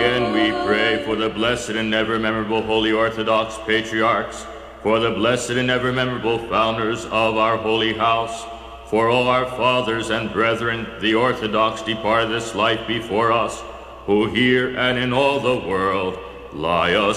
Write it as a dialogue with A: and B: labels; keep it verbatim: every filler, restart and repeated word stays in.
A: Again we pray for the blessed and ever memorable Holy Orthodox Patriarchs, for the blessed and ever memorable founders of our holy house, for all our fathers and brethren, the Orthodox departed this life before us, who here and in all the world lie asleep.